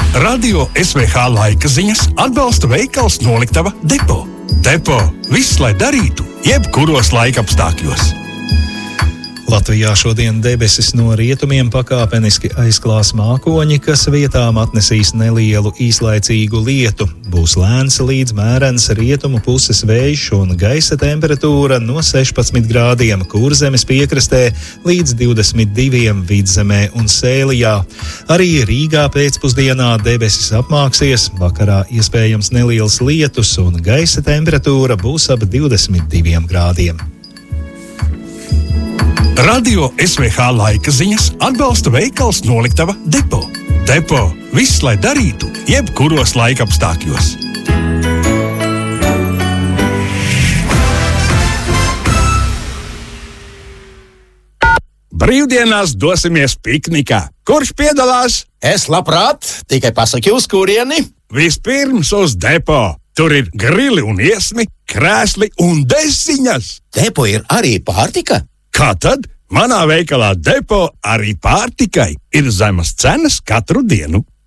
Radio SVH laika ziņas atbalsta veikals Noliktava Depo. Depo – viss, lai darītu, jebkuros laikapstākļos. Latvijā šodien debesis no rietumiem pakāpeniski aizklās mākoņi, kas vietām atnesīs nelielu īslaicīgu lietu. Būs lēns līdz mērens rietumu puses vējš un gaisa temperatūra no 16 grādiem Kurzemes piekrastē līdz 22 Vidzemē un Sēlijā. Arī Rīgā pēcpusdienā debesis apmāksies, vakarā iespējams neliels lietus un gaisa temperatūra būs ap 22 grādiem. Radio SVH laika ziņas atbalsta veikals Noliktava Depo. Depo – viss, lai darītu, jebkuros laikapstākļos. Brīvdienās dosimies piknikā. Kurš piedalās? Es labprāt, tikai pasaki uz kurieni. Vispirms uz Depo. Tur ir grili un iesmi, krēsli un desiņas. Depo ir arī pārtika? Kā tad? Manā veikalā Depo arī pārtikai ir zemas cenas katru dienu.